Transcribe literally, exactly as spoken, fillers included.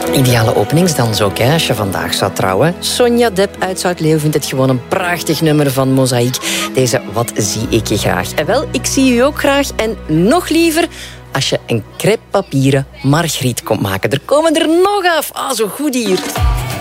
Ideale openingsdans ook, hè, als je vandaag zou trouwen. Sonja Depp uit Zoutleeuw vindt het gewoon een prachtig nummer van Mozaïek. Deze Wat zie ik je graag. En wel, ik zie u ook graag en nog liever als je een crêpe papieren margriet komt maken. Er komen er nog af. Ah, zo goed hier.